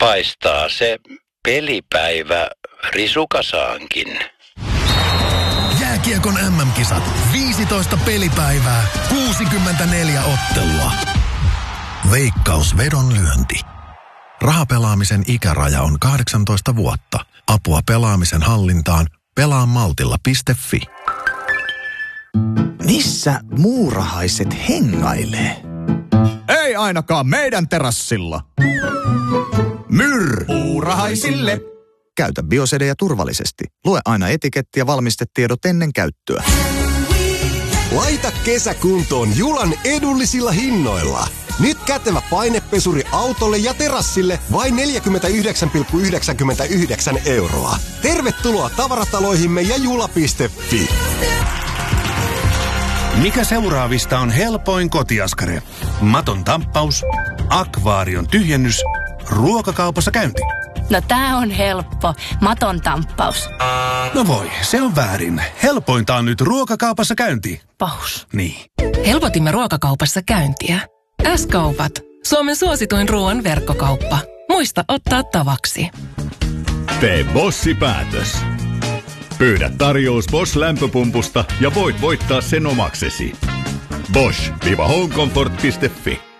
paistaa se pelipäivä risukasaankin. Jääkiekon MM-kisat. 15 pelipäivää, 64 ottelua. Veikkaus vedonlyönti. Rahapelaamisen ikäraja on 18 vuotta. Apua pelaamisen hallintaan pelaamaltilla.fi. Missä muurahaiset hengailee? Ei ainakaan meidän terassilla. Muurahaisille. Käytä Biosedeja turvallisesti. Lue aina etiketti ja valmistetiedot ennen käyttöä. Laita kesä kuntoon Julan edullisilla hinnoilla. Nyt kätevä painepesuri autolle ja terassille vain 49,99 €. Tervetuloa tavarataloihimme ja jula.fi. Mikä seuraavista on helpoin kotiaskare? Maton tamppaus, akvaarion tyhjennys, ruokakaupassa käynti. No tää on helppo. Maton tamppaus. No voi, se on väärin. Helpointa on nyt ruokakaupassa käynti. Paus. Niin. Helpotimme ruokakaupassa käyntiä. S-kaupat. Suomen suosituin ruoan verkkokauppa. Muista ottaa tavaksi. Tee Bossi-päätös. Pyydä tarjous Bosch-lämpöpumpusta ja voit voittaa sen omaksesi. Bosch-homecomfort.fi